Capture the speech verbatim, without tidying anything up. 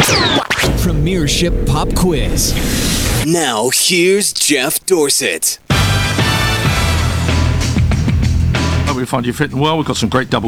Premiership Pop Quiz. Now, here's Jeff Dorsett. Hope we find you fitting well. We've got some great double